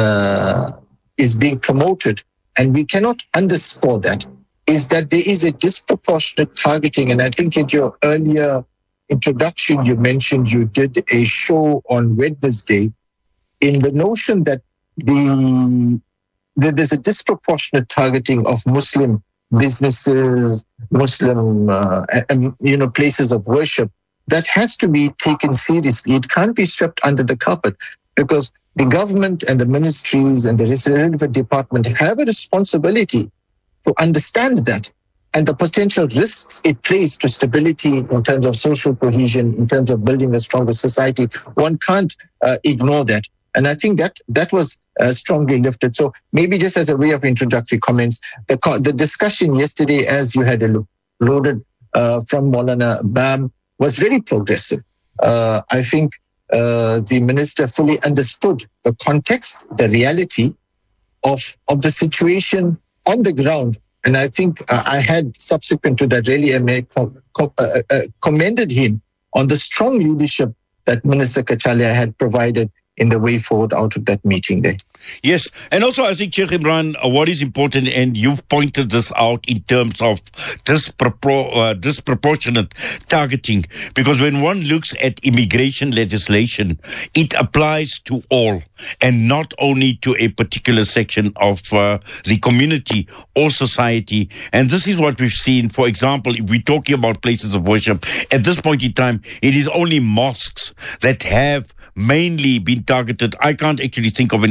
uh, is being promoted, and we cannot underscore that, is that there is a disproportionate targeting. And I think in your earlier introduction, you mentioned you did a show on Wednesday in the notion that the that there's a disproportionate targeting of Muslim businesses, Muslim uh, and, you know, places of worship. That has to be taken seriously. It can't be swept under the carpet, because the government and the ministries and the relevant department have a responsibility to understand that and the potential risks it plays to stability in terms of social cohesion, in terms of building a stronger society. One can't uh, ignore that. And I think that that was uh, strongly lifted. So maybe just as a way of introductory comments, the, the discussion yesterday, as you had loaded uh, from Maulana Bam, was very progressive. Uh, I think uh, the minister fully understood the context, the reality of, of the situation on the ground. And I think uh, I had, subsequent to that, really I com- com- uh, uh, commended him on the strong leadership that Minister Kachalia had provided in the way forward out of that meeting there. Yes, and also I think, Sheikh Imran, uh, what is important, and you've pointed this out in terms of dispropor- uh, disproportionate targeting, because when one looks at immigration legislation, it applies to all and not only to a particular section of uh, the community or society. And this is what we've seen. For example, if we're talking about places of worship, at this point in time, it is only mosques that have mainly been targeted. I can't actually think of an incident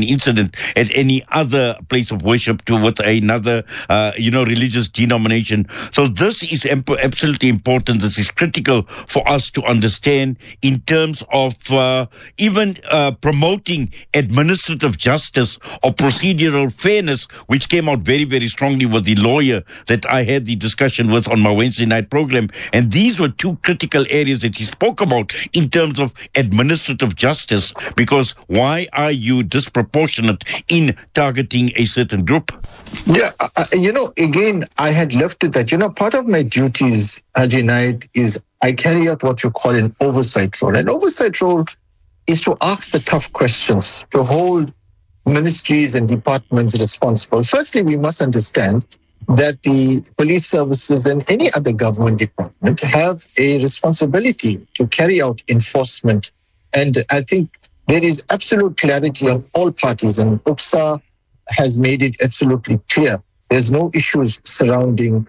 disproportionate at any other place of worship towards another, uh, you know, religious denomination. So this is imp- absolutely important. This is critical for us to understand in terms of uh, even uh, promoting administrative justice or procedural fairness, which came out very, very strongly with the lawyer that I had the discussion with on my Wednesday night program. And these were two critical areas that he spoke about in terms of administrative justice, because why are you disproportionate in targeting a certain group? Yeah, uh, you know, again, I had left it that, you know, part of my duties, Haji Inayat, is I carry out what you call an oversight role. An oversight role is to ask the tough questions, to hold ministries and departments responsible. Firstly, we must understand that the police services and any other government department have a responsibility to carry out enforcement. And I think there is absolute clarity on all parties, and U P S A has made it absolutely clear. There's no issues surrounding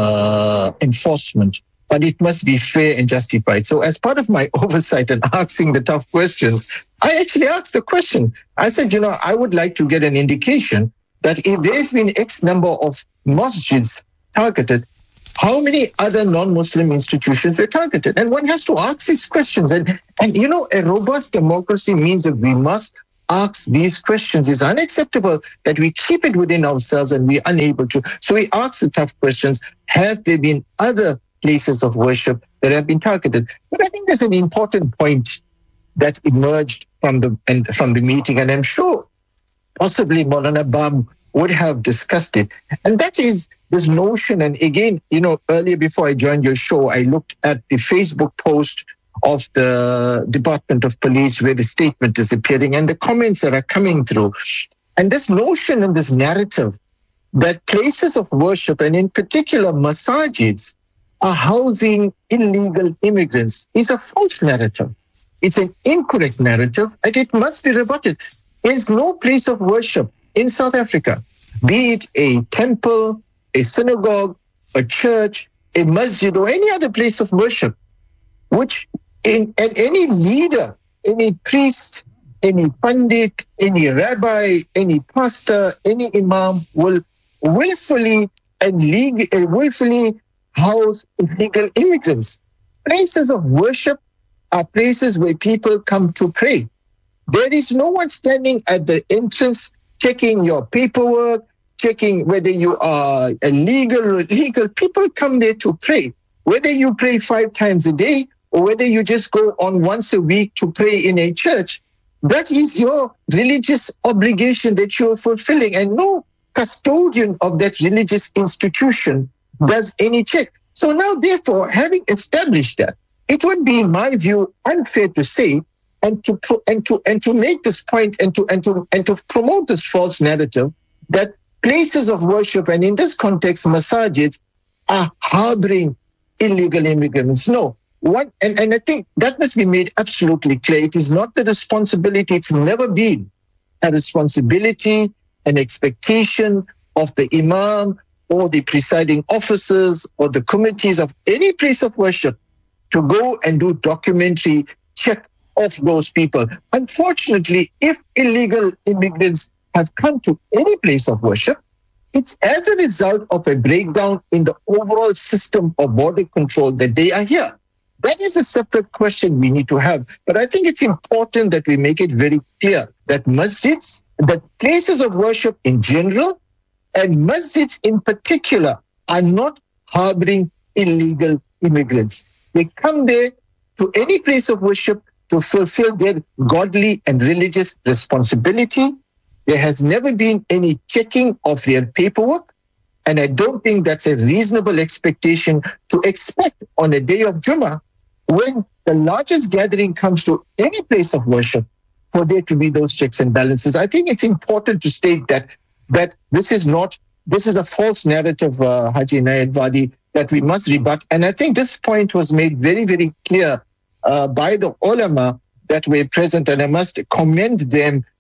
uh, enforcement, but it must be fair and justified. So as part of my oversight and asking the tough questions, I actually asked the question. I said, you know, I would like to get an indication that if there's been X number of masjids targeted, how many other non-Muslim institutions were targeted? And one has to ask these questions. And, and you know, a robust democracy means that we must ask these questions. It's unacceptable that we keep it within ourselves and we're unable to. So we ask the tough questions. Have there been other places of worship that have been targeted? But I think there's an important point that emerged from the and from the meeting, and I'm sure possibly Maulana Bam would have discussed it. And that is this notion. And again, you know, earlier before I joined your show, I looked at the Facebook post of the Department of Police where the statement is appearing and the comments that are coming through. And this notion and this narrative that places of worship, and in particular masajids, are housing illegal immigrants is a false narrative. It's an incorrect narrative, and it must be rebutted. There's no place of worship in South Africa, be it a temple, a synagogue, a church, a masjid, or any other place of worship, which in, and any leader, any priest, any pandit, any rabbi, any pastor, any imam will willfully and legal, uh, willfully house illegal immigrants. Places of worship are places where people come to pray. There is no one standing at the entrance checking your paperwork, checking whether you are illegal or illegal. People come there to pray. Whether you pray five times a day or whether you just go on once a week to pray in a church, that is your religious obligation that you are fulfilling. And no custodian of that religious institution does any check. So now, therefore, having established that, it would be, in my view, unfair to say and to and to and to make this point and to and to and to promote this false narrative that places of worship, and in this context, masajids, are harboring illegal immigrants. No. What, and, and I think that must be made absolutely clear. It is not the responsibility, it's never been a responsibility, an expectation of the imam or the presiding officers or the committees of any place of worship to go and do documentary check of those people. Unfortunately, if illegal immigrants have come to any place of worship, it's as a result of a breakdown in the overall system of border control that they are here. That is a separate question we need to have. But I think it's important that we make it very clear that masjids, that places of worship in general, and masjids in particular, are not harboring illegal immigrants. They come there to any place of worship to fulfill their godly and religious responsibility. There has never been any checking of their paperwork. And I don't think that's a reasonable expectation to expect on a day of Jummah, when the largest gathering comes to any place of worship, for there to be those checks and balances. I think it's important to state that that this is not, this is a false narrative, uh, Haji Inayat Wadi, that we must rebut. And I think this point was made very, very clear uh, by the ulama that were present, and I must commend them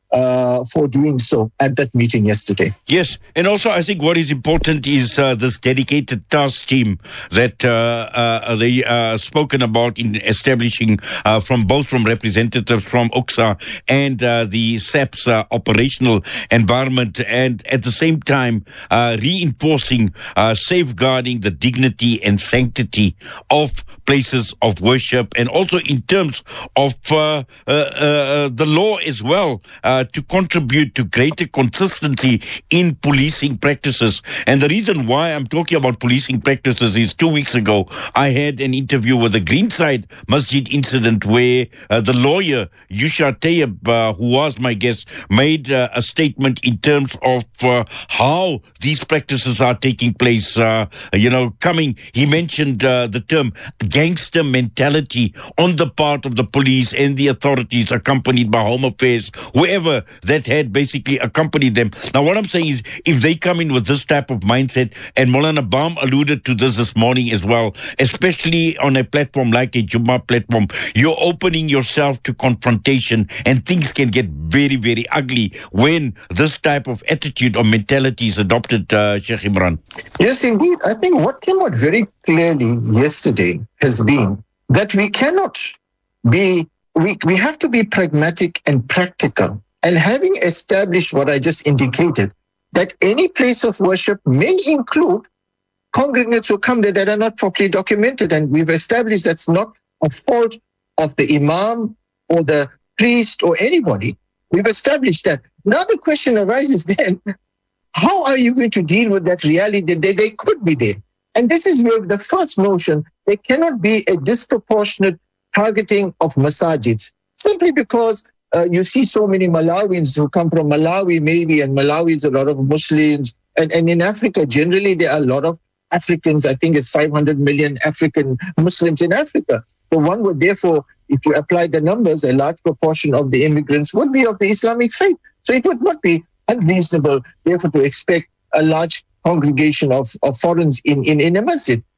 uh, for doing so at that meeting yesterday. Yes, and also I think what is important is uh, this dedicated task team that uh, uh, they uh, spoken about in establishing uh, from both from representatives from O C S A and uh, the S A P's uh, operational environment, and at the same time uh, reinforcing, uh, safeguarding the dignity and sanctity of places of worship, and also in terms of uh, uh, uh, the law as well, uh, to contribute to greater consistency in policing practices. And the reason why I'm talking about policing practices is two weeks ago, I had an interview with the Greenside Masjid incident where uh, the lawyer, Yusha Tayyib, uh, who was my guest, made uh, a statement in terms of uh, how these practices are taking place. Uh, you know, coming, he mentioned uh, the term gangster mentality on the part of the police and the authorities, accompanied by Home Affairs, whoever that had basically accompanied them. Now, what I'm saying is, if they come in with this type of mindset, and Maulana Baum alluded to this this morning as well, especially on a platform like a Jummah platform, you're opening yourself to confrontation, and things can get very, very ugly when this type of attitude or mentality is adopted, uh, Sheikh Imran. Yes, indeed. I think what came out very clearly yesterday has been that we cannot be, we, we have to be pragmatic and practical. And having established what I just indicated, that any place of worship may include congregants who come there that are not properly documented. And we've established that's not a fault of the imam or the priest or anybody. We've established that. Now the question arises then, how are you going to deal with that reality that they, they could be there? And this is where the first notion, there cannot be a disproportionate targeting of masajids, simply because uh, you see so many Malawians who come from Malawi maybe, and Malawi is a lot of Muslims. And, and in Africa, generally, there are a lot of Africans. I think it's five hundred million African Muslims in Africa. So one would therefore, if you apply the numbers, a large proportion of the immigrants would be of the Islamic faith. So it would not be unreasonable, therefore, to expect a large congregation of, of foreigners in, in, in a masjid.